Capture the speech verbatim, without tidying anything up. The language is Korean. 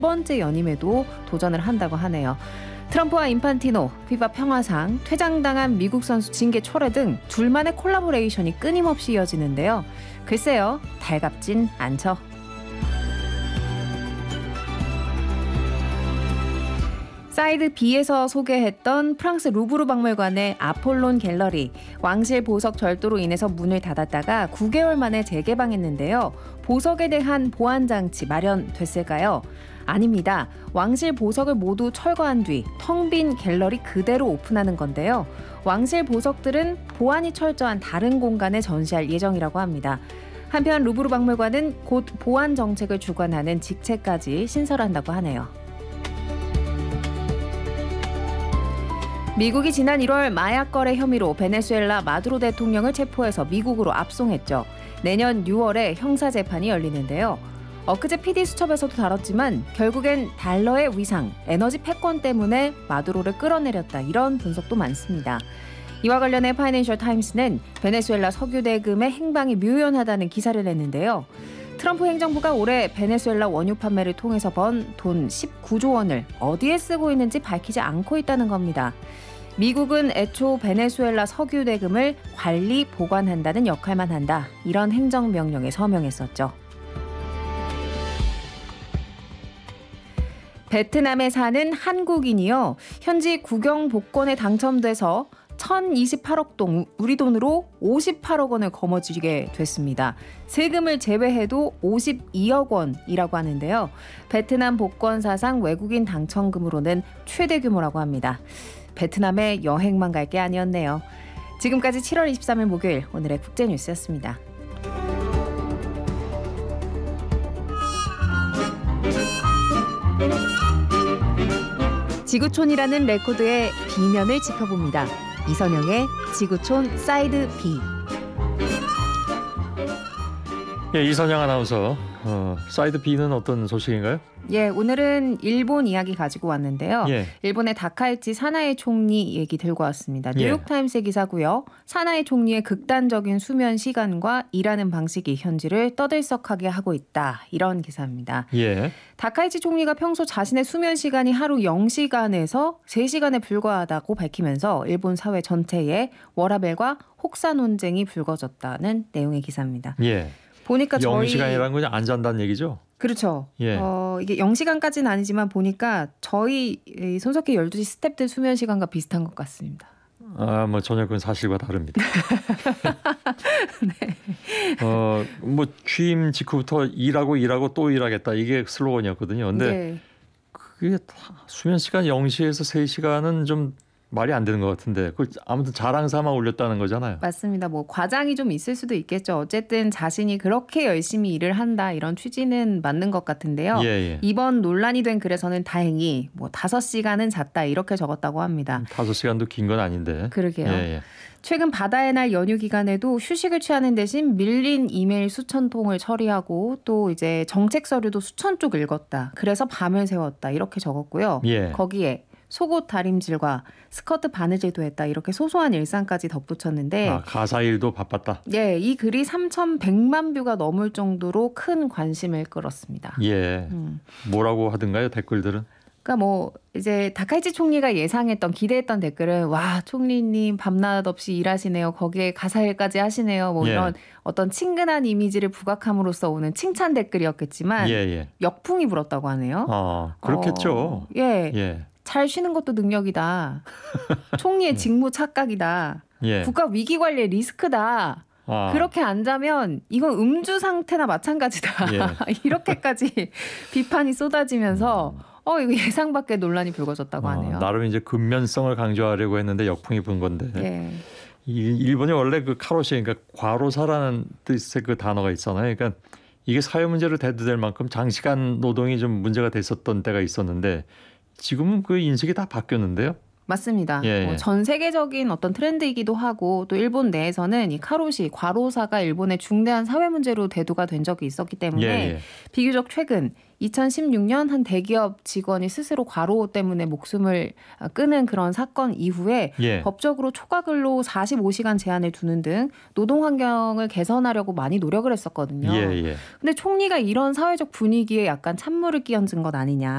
번째 연임에도 도전을 한다고 하네요. 트럼프와 인판티노, 피파 평화상, 퇴장당한 미국 선수 징계 철회 등 둘만의 콜라보레이션이 끊임없이 이어지는데요. 글쎄요, 달갑진 않죠. 사이드 B에서 소개했던 프랑스 루브르 박물관의 아폴론 갤러리, 왕실 보석 절도로 인해서 문을 닫았다가 구 개월 만에 재개방했는데요. 보석에 대한 보안 장치 마련됐을까요? 아닙니다. 왕실 보석을 모두 철거한 뒤 텅 빈 갤러리 그대로 오픈하는 건데요. 왕실 보석들은 보안이 철저한 다른 공간에 전시할 예정이라고 합니다. 한편 루브르 박물관은 곧 보안 정책을 주관하는 직책까지 신설한다고 하네요. 미국이 지난 일월 마약 거래 혐의로 베네수엘라 마두로 대통령을 체포해서 미국으로 압송했죠. 내년 유월에 형사재판이 열리는데요. 엊그제 피디수첩에서도 다뤘지만 결국엔 달러의 위상, 에너지 패권 때문에 마두로를 끌어내렸다, 이런 분석도 많습니다. 이와 관련해 파이낸셜 타임스는 베네수엘라 석유 대금의 행방이 묘연하다는 기사를 냈는데요. 트럼프 행정부가 올해 베네수엘라 원유 판매를 통해서 번 돈 십구조 원을 어디에 쓰고 있는지 밝히지 않고 있다는 겁니다. 미국은 애초 베네수엘라 석유 대금을 관리, 보관한다는 역할만 한다, 이런 행정명령에 서명했었죠. 베트남에 사는 한국인이요, 현지 국영 복권에 당첨돼서 천이십팔억 동, 우리 돈으로 오십팔억 원을 거머쥐게 됐습니다. 세금을 제외해도 오십이억 원이라고 하는데요. 베트남 복권 사상 외국인 당첨금으로는 최대 규모라고 합니다. 베트남에 여행만 갈 게 아니었네요. 지금까지 칠월 이십삼일 목요일, 오늘의 국제뉴스였습니다. 지구촌이라는 레코드의 B면을 짚어봅니다. 이선영의 지구촌 사이드 B. 예, 이선영 아나운서. 어, 사이드 B는 어떤 소식인가요? 예, 오늘은 일본 이야기 가지고 왔는데요. 예. 일본의 다카이치 사나이 총리 얘기 들고 왔습니다. 뉴욕타임스의 기사고요. 사나이 총리의 극단적인 수면 시간과 일하는 방식이 현지를 떠들썩하게 하고 있다, 이런 기사입니다. 예. 다카이치 총리가 평소 자신의 수면 시간이 하루 영 시간에서 세 시간에 불과하다고 밝히면서 일본 사회 전체에 워라밸과 혹사 논쟁이 불거졌다는 내용의 기사입니다. 예. 보니까 저희 영 시간이라는 건 안 잔다는 얘기죠? 그렇죠. 예. 어, 이게 영 시간까지는 아니지만 보니까 저희 손석희 열두 시 스태프들 수면 시간과 비슷한 것 같습니다. 아, 뭐 전혀 그건 사실과 다릅니다. 네. 어, 뭐 취임 직후부터 일하고 일하고 또 일하겠다, 이게 슬로건이었거든요. 근데 네. 그게 수면 시간 영 시에서 세 시간은 좀 말이 안 되는 것 같은데, 그걸 아무튼 자랑 삼아 올렸다는 거잖아요. 맞습니다. 뭐 과장이 좀 있을 수도 있겠죠. 어쨌든 자신이 그렇게 열심히 일을 한다, 이런 취지는 맞는 것 같은데요. 예, 예. 이번 논란이 된 글에서는 다행히 뭐 다섯 시간은 잤다, 이렇게 적었다고 합니다. 다섯 시간도 긴 건 아닌데. 그러게요. 예, 예. 최근 바다의 날 연휴 기간에도 휴식을 취하는 대신 밀린 이메일 수천 통을 처리하고 또 이제 정책 서류도 수천 쪽 읽었다, 그래서 밤을 새웠다, 이렇게 적었고요. 예. 거기에 속옷 다림질과 스커트 바느질도 했다, 이렇게 소소한 일상까지 덧붙였는데, 아, 가사 일도 바빴다. 예, 이 글이 삼천백만 뷰가 넘을 정도로 큰 관심을 끌었습니다. 예. 음. 뭐라고 하던가요, 댓글들은? 그러니까 뭐 이제 다카이치 총리가 예상했던, 기대했던 댓글은 와, 총리님 밤낮 없이 일하시네요, 거기에 가사일까지 하시네요, 뭐 예. 이런 어떤 친근한 이미지를 부각함으로써 오는 칭찬 댓글이었겠지만 예, 예. 역풍이 불었다고 하네요. 어, 그렇겠죠. 어, 예. 예. 잘 쉬는 것도 능력이다. 총리의 직무 착각이다. 예. 국가 위기 관리의 리스크다. 아. 그렇게 안 자면 이건 음주 상태나 마찬가지다. 예. 이렇게까지 비판이 쏟아지면서 어 이거 예상 밖의 논란이 불거졌다고 하네요. 어, 나름 이제 근면성을 강조하려고 했는데 역풍이 분 건데. 예. 이, 일본이 원래 그 카로시, 그러니까 과로사라는 뜻의 그 단어가 있잖아요. 그러니까 이게 사회 문제로 대두될 만큼 장시간 노동이 좀 문제가 됐었던 때가 있었는데, 지금은 그 인식이 다 바뀌었는데요. 맞습니다. 예, 예. 어, 전 세계적인 어떤 트렌드이기도 하고, 또 일본 내에서는 이 카로시, 과로사가 일본의 중대한 사회 문제로 대두가 된 적이 있었기 때문에 예, 예. 비교적 최근 이천십육 년 한 대기업 직원이 스스로 과로 때문에 목숨을 끊은 그런 사건 이후에 예. 법적으로 초과근로 사십오 시간 제한을 두는 등 노동 환경을 개선하려고 많이 노력을 했었거든요. 예, 예. 근데 총리가 이런 사회적 분위기에 약간 찬물을 끼얹은 것 아니냐.